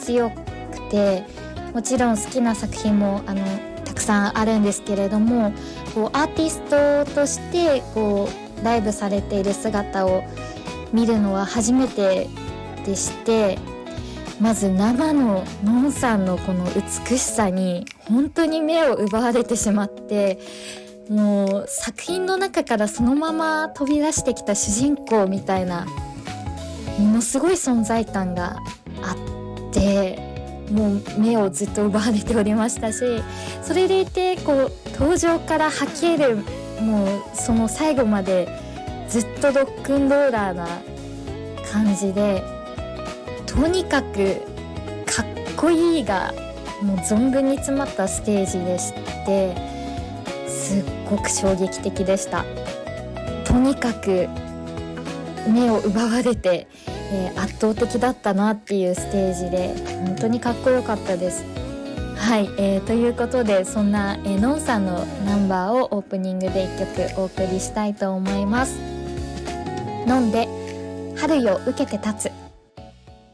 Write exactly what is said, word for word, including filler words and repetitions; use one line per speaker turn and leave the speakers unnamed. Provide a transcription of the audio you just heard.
強くて、もちろん好きな作品もあのたくさんあるんですけれども、こうアーティストとしてこうライブされている姿を見るのは初めてでして、まず生ののんさんのこの美しさに本当に目を奪われてしまって、もう作品の中からそのまま飛び出してきた主人公みたいなものすごい存在感があって、もう目をずっと奪われておりましたし、それでいてこう登場から吐ける、もうその最後までずっとロックンローラーな感じで、とにかくかっこいいがもう存分に詰まったステージでして、すっごく衝撃的でした。とにかく目を奪われて、えー、圧倒的だったなっていうステージで、本当にかっこよかったです。はい、えー、ということで、そんな、えー、のんさんのナンバーをオープニングでいっきょくお送りしたいと思います。のんで春よ受けて立つ。